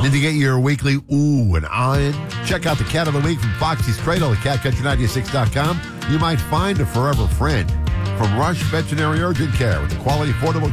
Need to get your weekly ooh and ah in? Check out the Cat of the Week from Foxy's Cradle at CatCountry96.com. You might find a forever friend from Rush Veterinary Urgent Care with the quality, affordable